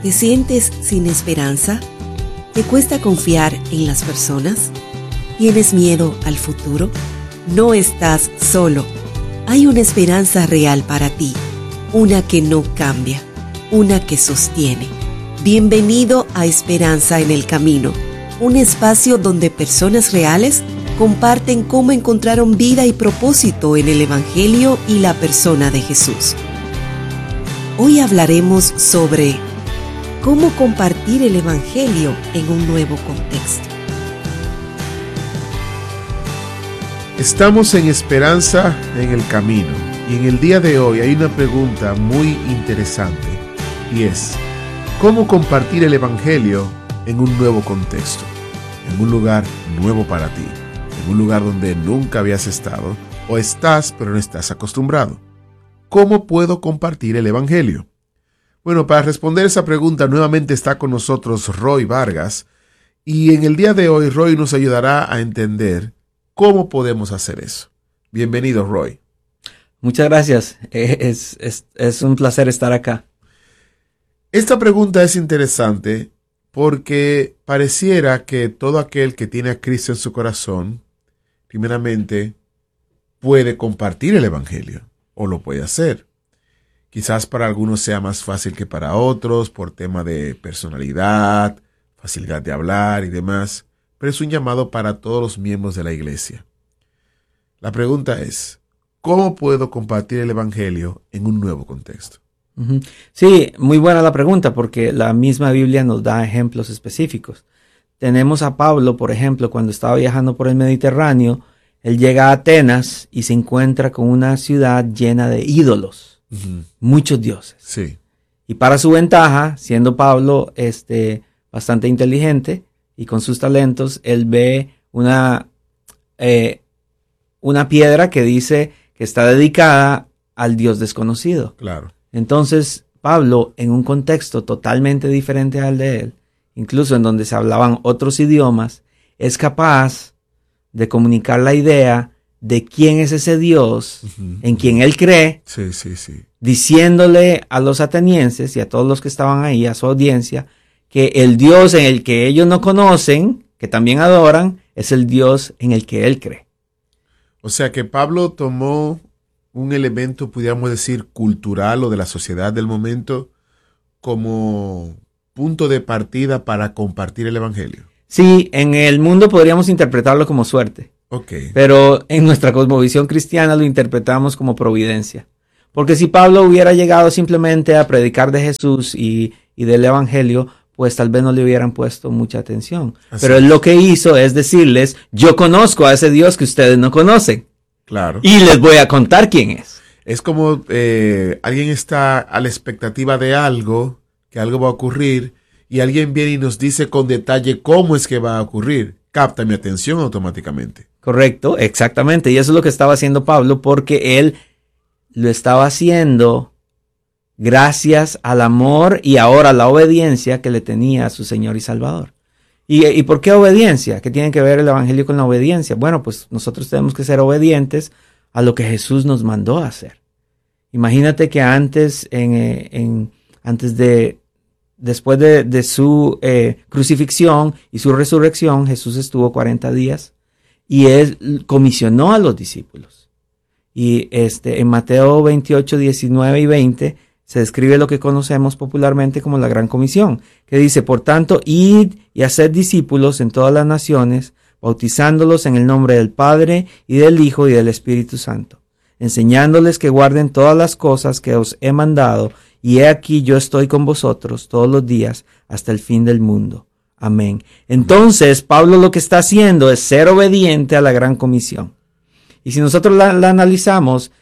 ¿Te sientes sin esperanza? ¿Te cuesta confiar en las personas? ¿Tienes miedo al futuro? No estás solo. Hay una esperanza real para ti, una que no cambia, una que sostiene. Bienvenido a Esperanza en el Camino, un espacio donde personas reales comparten cómo encontraron vida y propósito en el Evangelio y la persona de Jesús. Hoy hablaremos sobre cómo compartir el Evangelio en un nuevo contexto. Estamos en Esperanza en el Camino y en el día de hoy hay una pregunta muy interesante y es: ¿cómo compartir el Evangelio en un nuevo contexto? En un lugar nuevo para ti, en un lugar donde nunca habías estado o estás pero no estás acostumbrado. ¿Cómo puedo compartir el Evangelio? Bueno, para responder esa pregunta nuevamente está con nosotros Roy Vargas y en el día de hoy Roy nos ayudará a entender cómo podemos hacer eso. Bienvenido, Roy. Muchas gracias. Es un placer estar acá. Esta pregunta es interesante porque pareciera que todo aquel que tiene a Cristo en su corazón, primeramente, puede compartir el Evangelio o lo puede hacer. Quizás para algunos sea más fácil que para otros por tema de personalidad, facilidad de hablar y demás, pero es un llamado para todos los miembros de la iglesia. La pregunta es: ¿cómo puedo compartir el Evangelio en un nuevo contexto? Sí, muy buena la pregunta porque la misma Biblia nos da ejemplos específicos. Tenemos a Pablo, por ejemplo, cuando estaba viajando por el Mediterráneo, él llega a Atenas y se encuentra con una ciudad llena de ídolos. Muchos dioses. Sí. Y para su ventaja, siendo Pablo bastante inteligente y con sus talentos, él ve una piedra que dice que está dedicada al Dios desconocido. Claro. Entonces, Pablo, en un contexto totalmente diferente al de él, incluso en donde se hablaban otros idiomas, es capaz de comunicar la idea de quién es ese Dios en quien él cree, sí. diciéndole a los atenienses y a todos los que estaban ahí, a su audiencia, que el Dios en el que ellos no conocen, que también adoran, es el Dios en el que él cree. O sea que Pablo tomó un elemento, pudiéramos decir, cultural o de la sociedad del momento como punto de partida para compartir el Evangelio. Sí, en el mundo podríamos interpretarlo como suerte. Okay. Pero en nuestra cosmovisión cristiana lo interpretamos como providencia. Porque si Pablo hubiera llegado simplemente a predicar de Jesús y del Evangelio, pues tal vez no le hubieran puesto mucha atención. Pero él lo que hizo es decirles: yo conozco a ese Dios que ustedes no conocen. Claro. Y les voy a contar quién es. Es como alguien está a la expectativa de algo, que algo va a ocurrir, y alguien viene y nos dice con detalle cómo es que va a ocurrir. Capta mi atención automáticamente. Correcto, exactamente. Y eso es lo que estaba haciendo Pablo, porque él lo estaba haciendo gracias al amor y ahora a la obediencia que le tenía a su Señor y Salvador. ¿Y por qué obediencia? ¿Qué tiene que ver el Evangelio con la obediencia? Bueno, pues nosotros tenemos que ser obedientes a lo que Jesús nos mandó a hacer. Imagínate que después de su crucifixión y su resurrección, Jesús estuvo 40 días y él comisionó a los discípulos. Y en Mateo 28, 19 y 20 se describe lo que conocemos popularmente como la Gran Comisión, que dice: por tanto, id y haced discípulos en todas las naciones, bautizándolos en el nombre del Padre y del Hijo y del Espíritu Santo, enseñándoles que guarden todas las cosas que os he mandado, y he aquí yo estoy con vosotros todos los días hasta el fin del mundo. Amén. Entonces, Pablo lo que está haciendo es ser obediente a la Gran Comisión. Y si nosotros la analizamos,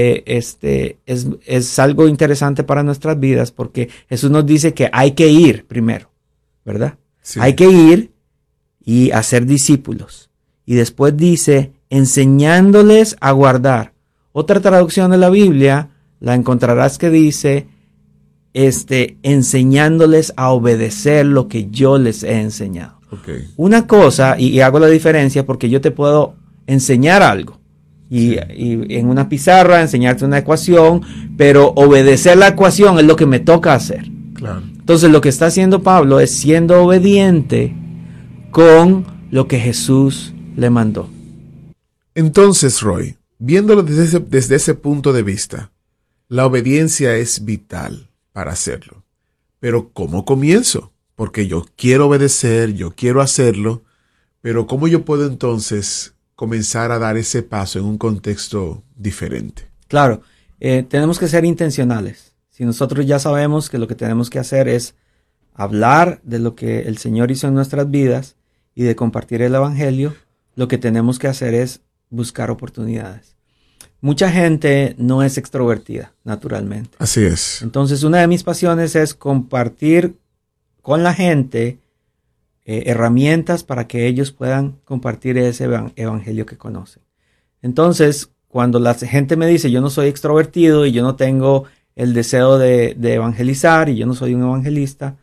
es algo interesante para nuestras vidas, porque Jesús nos dice que hay que ir primero, ¿verdad? Sí. Hay que ir y hacer discípulos. Y después dice, enseñándoles a guardar. Otra traducción de la Biblia la encontrarás que dice, enseñándoles a obedecer lo que yo les he enseñado. Okay. Una cosa, y hago la diferencia porque yo te puedo enseñar algo. Y en una pizarra enseñarte una ecuación, pero obedecer la ecuación es lo que me toca hacer. Claro. Entonces lo que está haciendo Pablo es siendo obediente con lo que Jesús le mandó. Entonces, Roy, viéndolo desde ese punto de vista, la obediencia es vital para hacerlo. Pero ¿cómo comienzo? Porque yo quiero obedecer, yo quiero hacerlo, pero ¿cómo yo puedo entonces comenzar a dar ese paso en un contexto diferente? Claro, tenemos que ser intencionales. Si nosotros ya sabemos que lo que tenemos que hacer es hablar de lo que el Señor hizo en nuestras vidas y de compartir el Evangelio, lo que tenemos que hacer es buscar oportunidades. Mucha gente no es extrovertida, naturalmente. Así es. Entonces, una de mis pasiones es compartir con la gente herramientas para que ellos puedan compartir ese evangelio que conocen. Entonces, cuando la gente me dice, yo no soy extrovertido y yo no tengo el deseo de evangelizar y yo no soy un evangelista,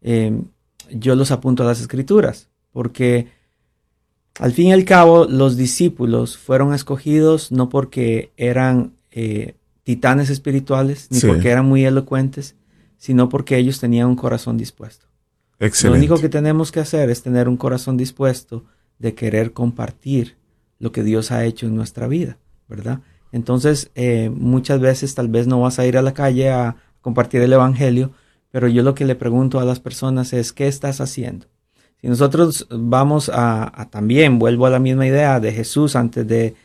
yo los apunto a las Escrituras, porque al fin y al cabo los discípulos fueron escogidos no porque eran titanes espirituales, ni porque eran muy elocuentes, sino porque ellos tenían un corazón dispuesto. Excelente. Lo único que tenemos que hacer es tener un corazón dispuesto de querer compartir lo que Dios ha hecho en nuestra vida, ¿verdad? Entonces, muchas veces tal vez no vas a ir a la calle a compartir el evangelio, pero yo lo que le pregunto a las personas es, ¿qué estás haciendo? Si nosotros vamos a también, vuelvo a la misma idea de Jesús antes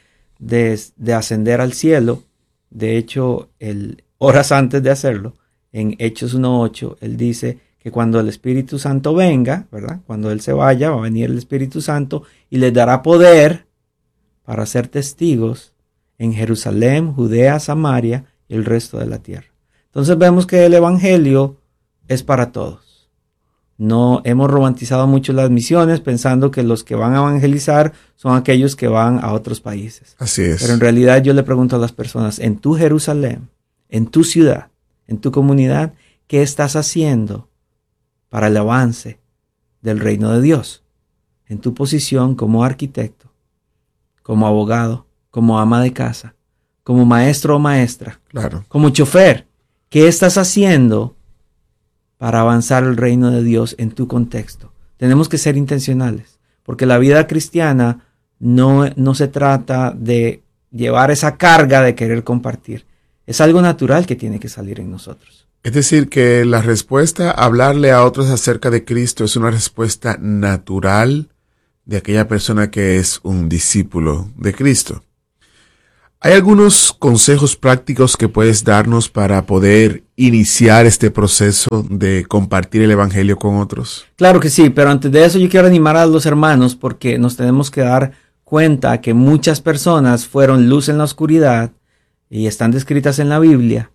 de ascender al cielo, de hecho, horas antes de hacerlo, en Hechos 1:8, él dice que cuando el Espíritu Santo venga, ¿verdad? Cuando él se vaya, va a venir el Espíritu Santo y les dará poder para ser testigos en Jerusalén, Judea, Samaria y el resto de la tierra. Entonces vemos que el evangelio es para todos. No hemos romantizado mucho las misiones pensando que los que van a evangelizar son aquellos que van a otros países. Así es. Pero en realidad yo le pregunto a las personas, en tu Jerusalén, en tu ciudad, en tu comunidad, ¿qué estás haciendo para el avance del reino de Dios? En tu posición como arquitecto, como abogado, como ama de casa, como maestro o maestra, Claro. como chofer, ¿qué estás haciendo para avanzar el reino de Dios en tu contexto? Tenemos que ser intencionales, porque la vida cristiana no se trata de llevar esa carga de querer compartir. Es algo natural que tiene que salir en nosotros. Es decir, que la respuesta a hablarle a otros acerca de Cristo es una respuesta natural de aquella persona que es un discípulo de Cristo. ¿Hay algunos consejos prácticos que puedes darnos para poder iniciar este proceso de compartir el evangelio con otros? Claro que sí, pero antes de eso yo quiero animar a los hermanos porque nos tenemos que dar cuenta que muchas personas fueron luz en la oscuridad y están descritas en la Biblia,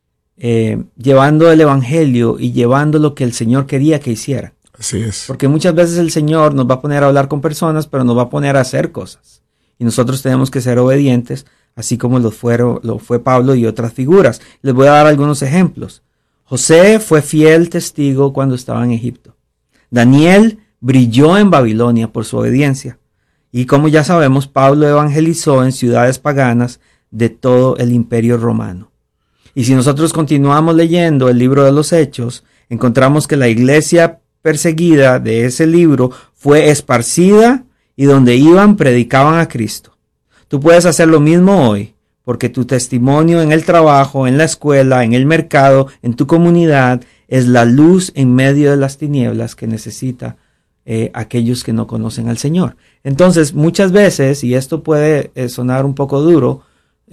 llevando el evangelio y llevando lo que el Señor quería que hiciera. Así es. Porque muchas veces el Señor nos va a poner a hablar con personas, pero nos va a poner a hacer cosas. Y nosotros tenemos que ser obedientes, así como lo fue Pablo y otras figuras. Les voy a dar algunos ejemplos. José fue fiel testigo cuando estaba en Egipto. Daniel brilló en Babilonia por su obediencia. Y como ya sabemos, Pablo evangelizó en ciudades paganas de todo el imperio romano. Y si nosotros continuamos leyendo el libro de los Hechos, encontramos que la iglesia perseguida de ese libro fue esparcida y donde iban predicaban a Cristo. Tú puedes hacer lo mismo hoy, porque tu testimonio en el trabajo, en la escuela, en el mercado, en tu comunidad, es la luz en medio de las tinieblas que necesita aquellos que no conocen al Señor. Entonces, muchas veces, y esto puede sonar un poco duro,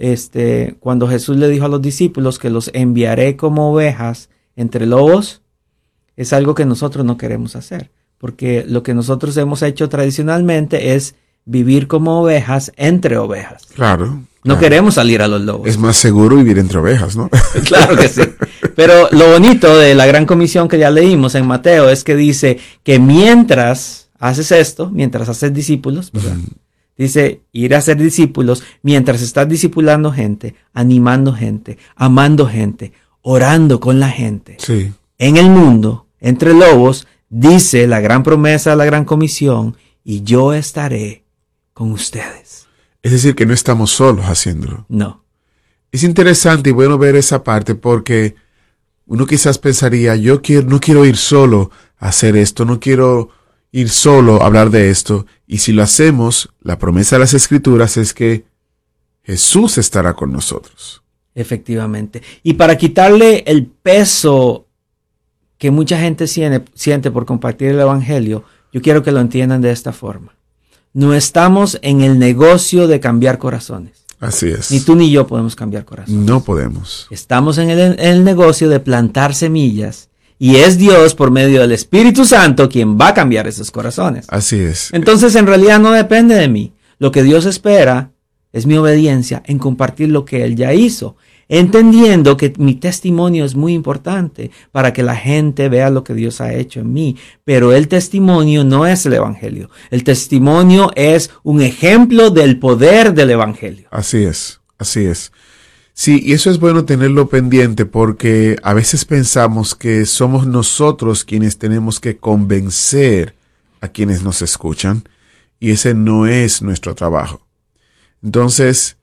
cuando Jesús le dijo a los discípulos que los enviaré como ovejas entre lobos, es algo que nosotros no queremos hacer, porque lo que nosotros hemos hecho tradicionalmente es vivir como ovejas entre ovejas. Claro. No queremos salir a los lobos. Es más seguro vivir entre ovejas, ¿no? Claro que sí. Pero lo bonito de la gran comisión que ya leímos en Mateo es que dice que mientras haces esto, mientras haces discípulos, ¿verdad? Dice ir a ser discípulos mientras estás discipulando gente, animando gente, amando gente, orando con la gente. Sí. En el mundo, entre lobos, dice la gran promesa de la gran comisión, y yo estaré con ustedes. Es decir, que no estamos solos haciéndolo. No. Es interesante y bueno ver esa parte porque Uno quizás pensaría, no quiero ir solo a hacer esto, no quiero ir solo a hablar de esto. Y si lo hacemos, la promesa de las Escrituras es que Jesús estará con nosotros. Efectivamente. Y para quitarle el peso que mucha gente siente por compartir el Evangelio, yo quiero que lo entiendan de esta forma. No estamos en el negocio de cambiar corazones. Así es. Ni tú ni yo podemos cambiar corazones. No podemos. Estamos en el negocio de plantar semillas y es Dios por medio del Espíritu Santo quien va a cambiar esos corazones. Así es. Entonces en realidad no depende de mí. Lo que Dios espera es mi obediencia en compartir lo que Él ya hizo, entendiendo que mi testimonio es muy importante para que la gente vea lo que Dios ha hecho en mí. Pero el testimonio no es el Evangelio. El testimonio es un ejemplo del poder del Evangelio. Así es, así es. Sí, y eso es bueno tenerlo pendiente porque a veces pensamos que somos nosotros quienes tenemos que convencer a quienes nos escuchan y ese no es nuestro trabajo. Entonces,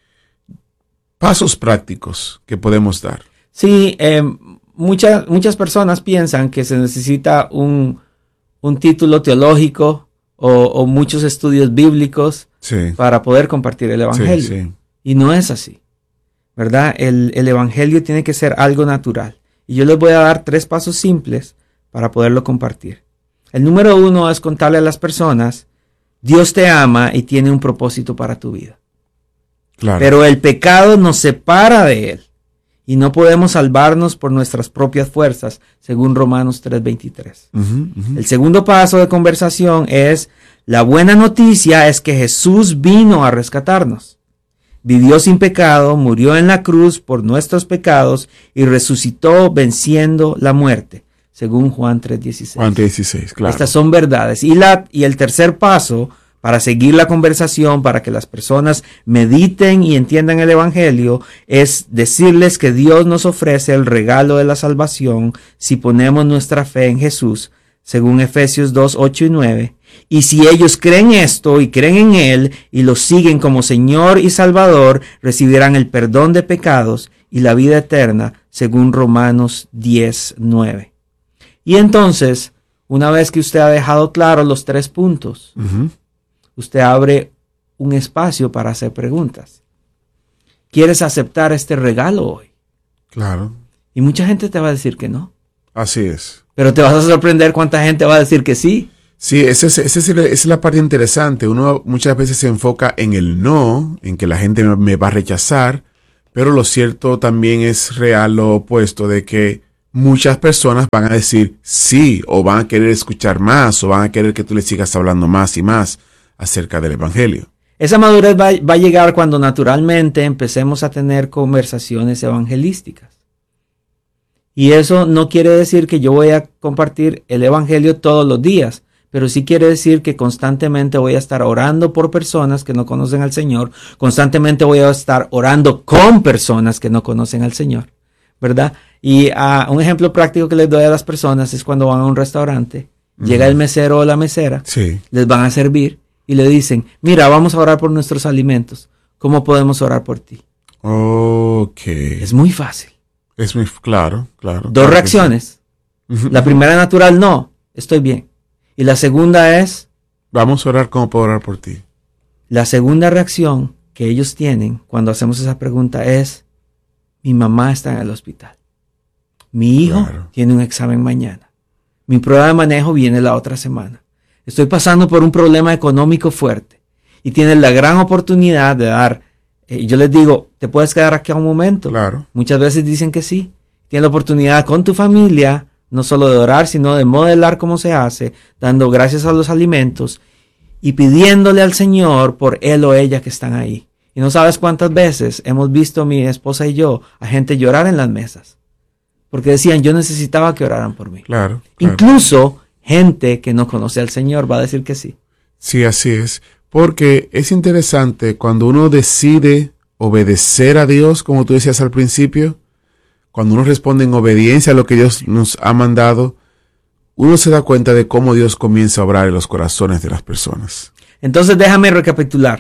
pasos prácticos que podemos dar. Sí, muchas personas piensan que se necesita un título teológico o muchos estudios bíblicos para poder compartir el Evangelio. Sí. Y no es así, ¿verdad? El Evangelio tiene que ser algo natural. Y yo les voy a dar 3 pasos simples para poderlo compartir. El número 1 es contarle a las personas: Dios te ama y tiene un propósito para tu vida. Claro. Pero el pecado nos separa de Él y no podemos salvarnos por nuestras propias fuerzas, según Romanos 3:23. El segundo paso de conversación es: la buena noticia es que Jesús vino a rescatarnos. Vivió sin pecado, murió en la cruz por nuestros pecados y resucitó venciendo la muerte, según Juan 3:16. Juan 3:16, claro. Estas son verdades. Y el tercer paso para seguir la conversación, para que las personas mediten y entiendan el Evangelio, es decirles que Dios nos ofrece el regalo de la salvación si ponemos nuestra fe en Jesús, según Efesios 2:8 y 9. Y si ellos creen esto y creen en Él y lo siguen como Señor y Salvador, recibirán el perdón de pecados y la vida eterna, según Romanos 10:9. Y entonces, una vez que usted ha dejado claro los 3 puntos, usted abre un espacio para hacer preguntas. ¿Quieres aceptar este regalo hoy? Claro. Y mucha gente te va a decir que no. Así es. Pero te vas a sorprender cuánta gente va a decir que sí. Sí, esa es la parte interesante. Uno muchas veces se enfoca en el no, en que la gente me va a rechazar, pero lo cierto también es real lo opuesto, de que muchas personas van a decir sí, o van a querer escuchar más, o van a querer que tú les sigas hablando más y más acerca del Evangelio. Esa madurez va a llegar cuando naturalmente empecemos a tener conversaciones evangelísticas. Y eso no quiere decir que yo voy a compartir el Evangelio todos los días, pero sí quiere decir que constantemente voy a estar orando por personas que no conocen al Señor, constantemente voy a estar orando con personas que no conocen al Señor, ¿verdad? Y un ejemplo práctico que les doy a las personas es cuando van a un restaurante, llega el mesero o la mesera, les van a servir y le dicen: mira, vamos a orar por nuestros alimentos, ¿cómo podemos orar por ti? Ok. Es muy fácil. Es muy claro. 2 reacciones. La primera natural: no, estoy bien. Y la segunda es: vamos a orar, ¿cómo puedo orar por ti? La segunda reacción que ellos tienen cuando hacemos esa pregunta es: mi mamá está en el hospital. Mi hijo tiene un examen mañana. Mi prueba de manejo viene la otra semana. Estoy pasando por un problema económico fuerte. Y tienes la gran oportunidad de dar. Yo les digo: ¿te puedes quedar aquí un momento? Claro. Muchas veces dicen que sí. Tienes la oportunidad con tu familia, no solo de orar, sino de modelar cómo se hace, dando gracias a los alimentos y pidiéndole al Señor por él o ella que están ahí. Y no sabes cuántas veces hemos visto, mi esposa y yo, a gente llorar en las mesas, porque decían: yo necesitaba que oraran por mí. Claro. Incluso gente que no conoce al Señor va a decir que sí. Sí, así es. Porque es interesante cuando uno decide obedecer a Dios, como tú decías al principio, cuando uno responde en obediencia a lo que Dios nos ha mandado, uno se da cuenta de cómo Dios comienza a obrar en los corazones de las personas. Entonces déjame recapitular.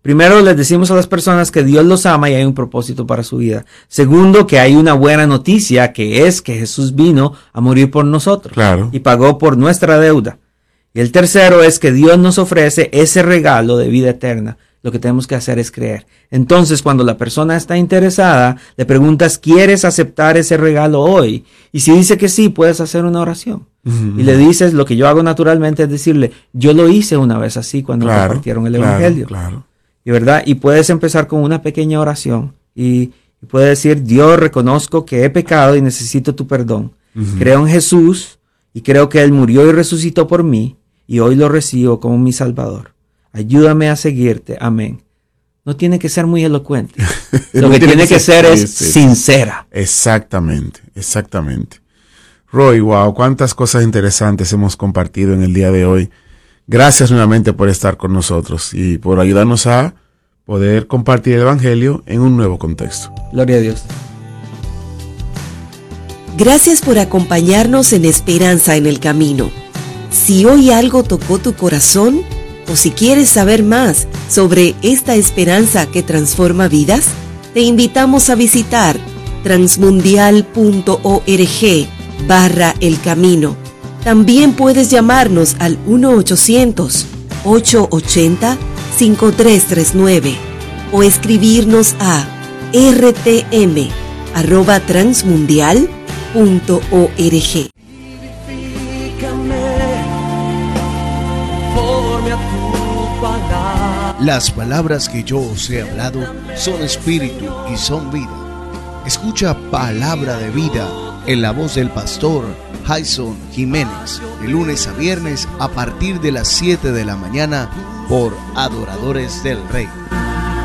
Primero, les decimos a las personas que Dios los ama y hay un propósito para su vida. Segundo, que hay una buena noticia, que es que Jesús vino a morir por nosotros. Claro. Y pagó por nuestra deuda. Y el tercero es que Dios nos ofrece ese regalo de vida eterna. Lo que tenemos que hacer es creer. Entonces, cuando la persona está interesada, le preguntas, ¿quieres aceptar ese regalo hoy? Y si dice que sí, puedes hacer una oración. Y le dices, lo que yo hago naturalmente es decirle, yo lo hice una vez así cuando compartieron el Evangelio. Claro. Y ¿verdad? Y puedes empezar con una pequeña oración. Y puedes decir, Dios, reconozco que he pecado y necesito tu perdón. Creo en Jesús y creo que Él murió y resucitó por mí. Y hoy lo recibo como mi Salvador. Ayúdame a seguirte. Amén. No tiene que ser muy elocuente. Lo que tiene que ser es sincera. Exactamente. Roy, wow, cuántas cosas interesantes hemos compartido en el día de hoy. Gracias nuevamente por estar con nosotros y por ayudarnos a poder compartir el Evangelio en un nuevo contexto. Gloria a Dios. Gracias por acompañarnos en Esperanza en el Camino. Si hoy algo tocó tu corazón, o si quieres saber más sobre esta esperanza que transforma vidas, te invitamos a visitar transmundial.org/El Camino. También puedes llamarnos al 1-800-880-5339 o escribirnos a rtm@transmundial.org. Las palabras que yo os he hablado son espíritu y son vida. Escucha Palabra de Vida en la voz del pastor Jason Jiménez, de lunes a viernes a partir de las 7 de la mañana por Adoradores del Rey.